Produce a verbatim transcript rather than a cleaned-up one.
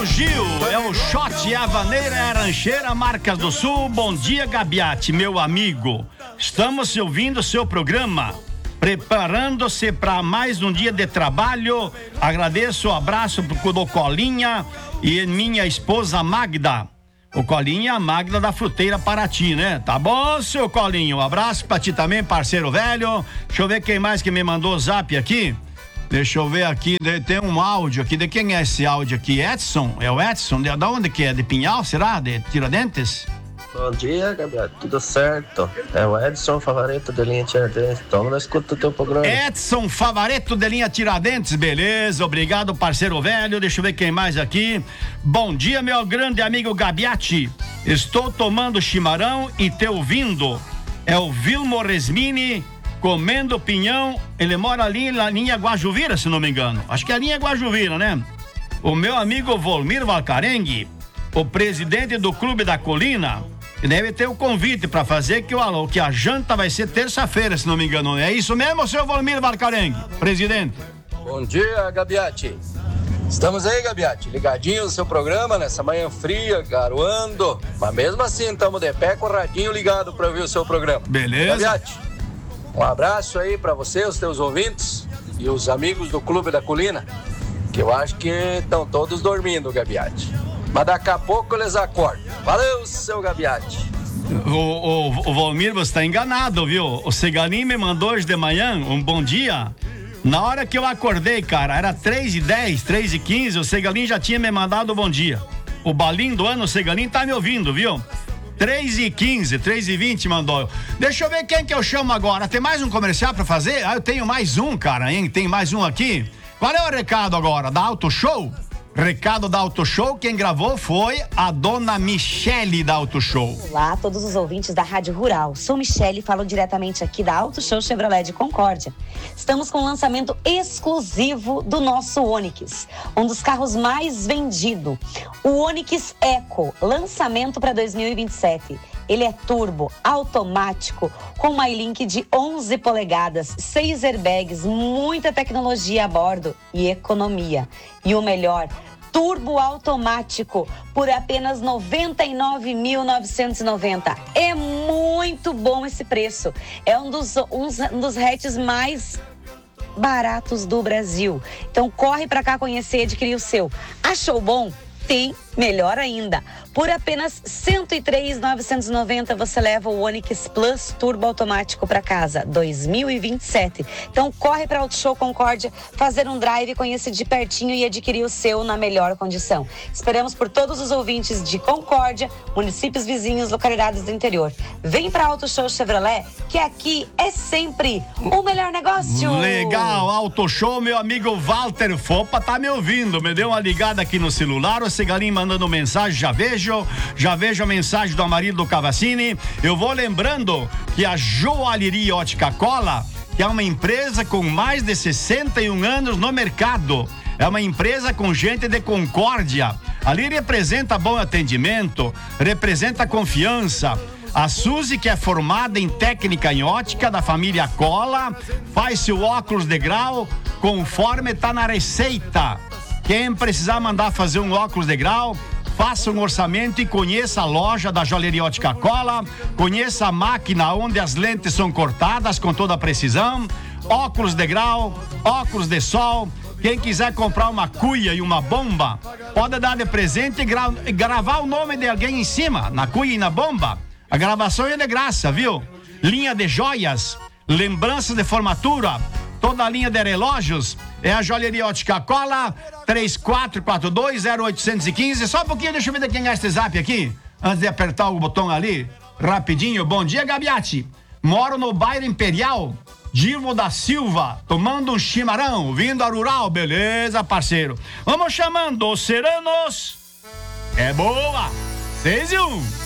o Gil, é o shot, é a vaneira, é a rancheira, Marcas do Sul. Bom dia, Gabiati, meu amigo. Estamos ouvindo seu programa, preparando-se para mais um dia de trabalho. Agradeço o abraço pro do Colinha e minha esposa Magda. O Colinha, a Magda da Fruteira Paraty, né? Tá bom, seu Colinho? Um abraço pra ti também, parceiro velho. Deixa eu ver quem mais que me mandou o zap aqui. Deixa eu ver aqui, tem um áudio aqui. De quem é esse áudio aqui? Edson? É o Edson? De, de onde que é? De Pinhal, será? De Tiradentes? Bom dia, Gabriel. Tudo certo? É o Edson Favareto de linha Tiradentes. Toma, nós escuta o teu programa. Edson Favareto de linha Tiradentes, beleza. Obrigado, parceiro velho. Deixa eu ver quem mais aqui. Bom dia, meu grande amigo Gabiati. Estou tomando chimarrão e te ouvindo. É o Vilmo Resmini comendo pinhão. Ele mora ali na linha Guajuvira, se não me engano. Acho que é a linha Guajuvira, né? O meu amigo Volmir Valcarengue, o presidente do Clube da Colina, deve ter o convite para fazer que, o, que a janta vai ser terça-feira, se não me engano. É isso mesmo, seu Volmir Valcarengue, presidente? Bom dia, Gabiati. Estamos aí, Gabiati, ligadinho no seu programa nessa manhã fria, garoando. Mas mesmo assim, estamos de pé com o radinho ligado para ouvir o seu programa. Beleza. Gabiati, um abraço aí para você, os teus ouvintes e os amigos do Clube da Colina, que eu acho que estão todos dormindo, Gabiati. Mas daqui a pouco eles acordam. Valeu, seu Gabiati. O, o, o Valmir, você está enganado, viu? O Segalim me mandou hoje de manhã um bom dia. Na hora que eu acordei, cara, era três e dez, três e quinze, o Segalim já tinha me mandado um bom dia. O balim do ano, o Segalim tá me ouvindo, viu? três e quinze, três e vinte mandou. Deixa eu ver quem que eu chamo agora. Tem mais um comercial pra fazer? Ah, eu tenho mais um, cara, hein? Tem mais um aqui. Qual é o recado agora? Da Auto Show? Recado da Auto Show, quem gravou foi a dona Michele da Auto Show. Olá a todos os ouvintes da Rádio Rural. Sou Michele e falo diretamente aqui da Auto Show Chevrolet de Concórdia. Estamos com o lançamento exclusivo do nosso Onix, um dos carros mais vendidos. O Onix Eco, lançamento para dois mil e vinte e sete. Ele é turbo, automático, com MyLink de onze polegadas, seis airbags, muita tecnologia a bordo e economia. E o melhor, turbo automático por apenas noventa e nove mil novecentos e noventa. É muito bom esse preço. É um dos, um, um dos hatches mais baratos do Brasil. Então corre para cá conhecer e adquirir o seu. Achou bom? Tem melhor ainda. Por apenas cento e três mil novecentos e noventa você leva o Onix Plus Turbo Automático para casa, dois mil e vinte e sete. Então corre para Auto Show Concórdia, fazer um drive, conhecer de pertinho e adquirir o seu na melhor condição. Esperamos por todos os ouvintes de Concórdia, municípios vizinhos, localidades do interior. Vem para Auto Show Chevrolet, que aqui é sempre o melhor negócio. Legal, Auto Show, meu amigo Walter Fopa tá me ouvindo, me deu uma ligada aqui no celular, o Segalim mandando mensagem, já vejo, já vejo a mensagem do Amarildo do Cavassini. Eu vou lembrando que a Joalheria Ótica Cola, que é uma empresa com mais de sessenta e um anos no mercado, é uma empresa com gente de Concórdia. Ali representa bom atendimento, representa confiança. A Suzy, que é formada em técnica em ótica da família Cola, faz seu óculos de grau conforme tá na receita. Quem precisar mandar fazer um óculos de grau, faça um orçamento e conheça a loja da Joalheria Ótica Cola, conheça a máquina onde as lentes são cortadas com toda a precisão, óculos de grau, óculos de sol. Quem quiser comprar uma cuia e uma bomba, pode dar de presente e gra- gravar o nome de alguém em cima, na cuia e na bomba. A gravação é de graça, viu? Linha de joias, lembranças de formatura, toda a linha de relógios é a Joalheria Ótica Cola, três quatro quatro dois zero oito um cinco. Só um pouquinho, deixa eu ver quem é este zap aqui, antes de apertar o botão ali, rapidinho. Bom dia, Gabiati. Moro no bairro Imperial, Dirvo da Silva, tomando um chimarrão, vindo a Rural, beleza, parceiro? Vamos chamando os Seranos. É boa, seis e um.